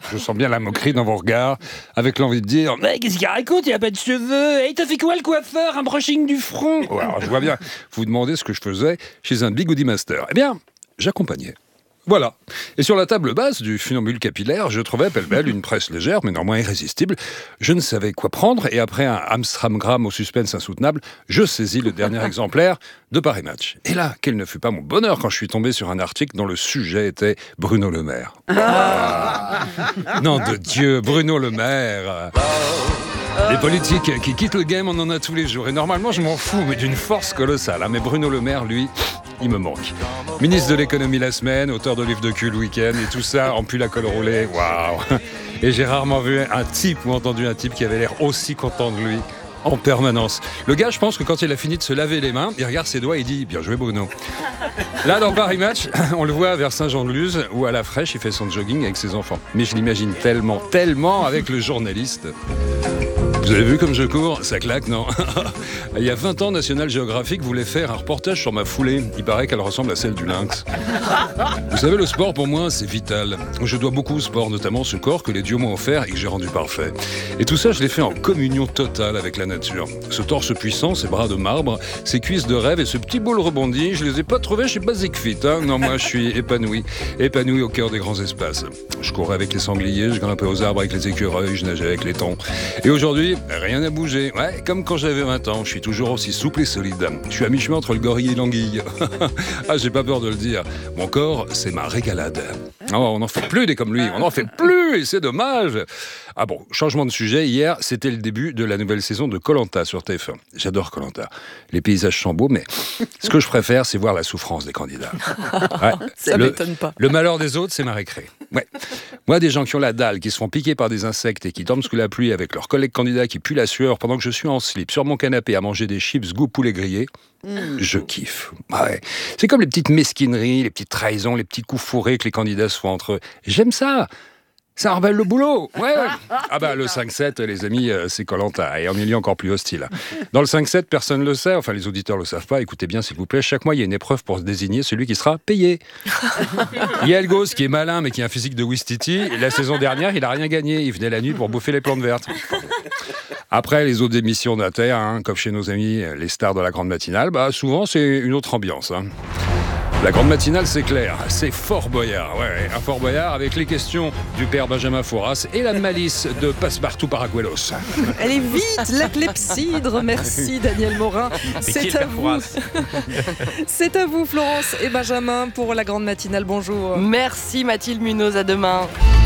Je sens bien la moquerie dans vos regards, avec l'envie de dire « Mais qu'est-ce qu'il raconte, il a pas de cheveux. Il t'a fait quoi le coiffeur? Un brushing du front ?» Alors, je vois bien, vous vous demandez ce que je faisais chez un Bigoudi Master. Eh bien, j'accompagnais. Voilà. Et sur la table basse du funambule capillaire, je trouvais pêle-mêle une presse légère, mais néanmoins irrésistible. Je ne savais quoi prendre, et après un Amstramgram au suspense insoutenable, je saisis le dernier exemplaire de Paris Match. Et là, quel ne fut pas mon bonheur quand je suis tombé sur un article dont le sujet était Bruno Le Maire. Nom de Dieu, Bruno Le Maire. Les politiques qui quittent le game, on en a tous les jours. Et normalement, je m'en fous, mais d'une force colossale. Mais Bruno Le Maire, lui, il me manque. Ministre de l'économie la semaine, auteur de livres de cul le week-end, et tout ça en pull à col roulé. Waouh! Et j'ai rarement vu un type ou entendu un type qui avait l'air aussi content de lui en permanence. Le gars, je pense que quand il a fini de se laver les mains, il regarde ses doigts et il dit « Bien joué Bruno ». Là, dans Paris Match, on le voit vers Saint-Jean-de-Luz, où à la fraîche, il fait son jogging avec ses enfants. Mais je l'imagine tellement avec le journaliste. Vous avez vu comme je cours? Ça claque, non? Il y a 20 ans, National Geographic voulait faire un reportage sur ma foulée. Il paraît qu'elle ressemble à celle du lynx. Vous savez, le sport, pour moi, c'est vital. Je dois beaucoup au sport, notamment ce corps que les dieux m'ont offert et que j'ai rendu parfait. Et tout ça, je l'ai fait en communion totale avec la nature. Ce torse puissant, ces bras de marbre, ces cuisses de rêve et ce petit boule rebondi, je les ai pas trouvés chez Basic Fit. Non, moi, je suis épanoui au cœur des grands espaces. Je courais avec les sangliers, je grimpais aux arbres avec les écureuils, je nageais avec les thons. Et aujourd'hui, rien n'a bougé. Ouais, comme quand j'avais 20 ans, je suis toujours aussi souple et solide. Je suis à mi-chemin entre le gorille et l'anguille. Ah, j'ai pas peur de le dire. Mon corps, c'est ma régalade. Oh, on n'en fait plus des comme lui, on n'en fait plus et c'est dommage. Ah bon, changement de sujet, hier, c'était le début de la nouvelle saison de Koh-Lanta sur TF1. J'adore Koh-Lanta. Les paysages sont beaux, mais ce que je préfère, c'est voir la souffrance des candidats. Ouais. Ça m'étonne pas. Le malheur des autres, c'est ma récré. Ouais. Moi, des gens qui ont la dalle, qui se font piquer par des insectes et qui dorment sous la pluie avec leurs collègues candidats qui puent la sueur pendant que je suis en slip sur mon canapé à manger des chips goût poulet grillé, je kiffe. Ouais. C'est comme les petites mesquineries, les petites trahisons, les petits coups fourrés que les candidats se font entre eux. J'aime ça. Ça rebelle le boulot. Ouais. Ah bah le 5-7, les amis, c'est Koh-Lanta et en milieu encore plus hostile. Dans le 5-7, personne ne le sait, enfin les auditeurs ne le savent pas, écoutez bien s'il vous plaît, chaque mois il y a une épreuve pour se désigner celui qui sera payé. Il y a Elgos qui est malin mais qui a un physique de Ouistiti. La saison dernière, il n'a rien gagné, il venait la nuit pour bouffer les plantes vertes. Après, les autres émissions d'Inter, comme chez nos amis les stars de la grande matinale, bah souvent c'est une autre ambiance. La grande matinale, c'est clair, c'est Fort Boyard. Ouais, un Fort Boyard avec les questions du père Benjamin Fouras et la malice de Passepartout Paraguelos. Elle est vite, la clepsydre. Merci Daniel Morin. C'est à vous. C'est à vous Florence et Benjamin pour la grande matinale. Bonjour. Merci Mathilde Munoz, à demain.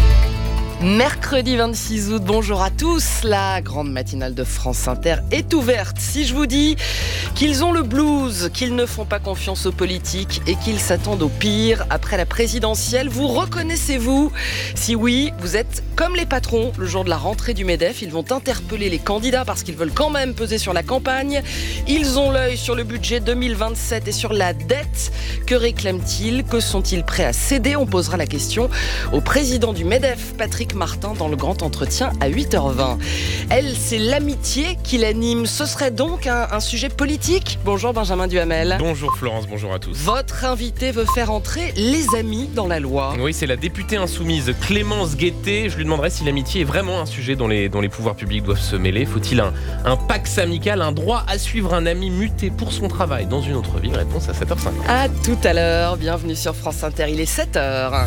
Mercredi 26 août, bonjour à tous. La grande matinale de France Inter est ouverte. Si je vous dis qu'ils ont le blues, qu'ils ne font pas confiance aux politiques et qu'ils s'attendent au pire après la présidentielle, vous reconnaissez-vous? Si oui, vous êtes comme les patrons. Le jour de la rentrée du MEDEF, ils vont interpeller les candidats parce qu'ils veulent quand même peser sur la campagne. Ils ont l'œil sur le budget 2027 et sur la dette. Que réclament-ils? Que sont-ils prêts à céder? On posera la question au président du MEDEF, Patrick Martin, dans le grand entretien à 8h20. Elle, c'est l'amitié qui l'anime. Ce serait donc un sujet politique. Bonjour Benjamin Duhamel. Bonjour Florence, bonjour à tous. Votre invité veut faire entrer les amis dans la loi. Oui, c'est la députée insoumise Clémence Guettet. Je lui demanderai si l'amitié est vraiment un sujet dont les pouvoirs publics doivent se mêler. Faut-il un pax amical, un droit à suivre un ami muté pour son travail dans une autre vie? Réponse à 7h50. À tout à l'heure, bienvenue sur France Inter, il est 7h.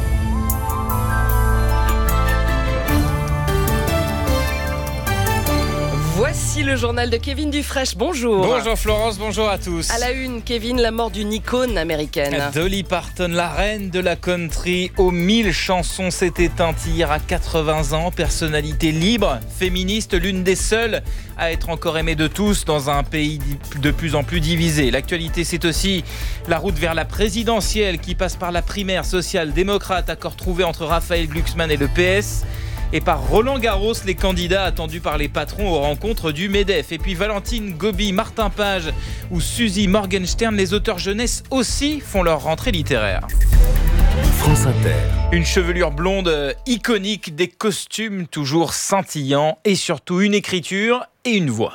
Voici le journal de Kevin Dufresne. Bonjour. Bonjour Florence, bonjour à tous. À la une, Kevin, la mort d'une icône américaine. Dolly Parton, la reine de la country aux 1000 chansons, s'est éteinte hier à 80 ans. Personnalité libre, féministe, l'une des seules à être encore aimée de tous dans un pays de plus en plus divisé. L'actualité, c'est aussi la route vers la présidentielle qui passe par la primaire social-démocrate, accord trouvé entre Raphaël Glucksmann et le PS. Et par Roland Garros, les candidats attendus par les patrons aux rencontres du MEDEF. Et puis Valentine Gobi, Martin Page ou Suzy Morgenstern, les auteurs jeunesse aussi font leur rentrée littéraire. France Inter. Une chevelure blonde iconique, des costumes toujours scintillants et surtout une écriture et une voix.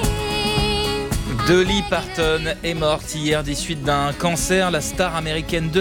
Dolly Parton est morte hier des suites d'un cancer. La star américaine de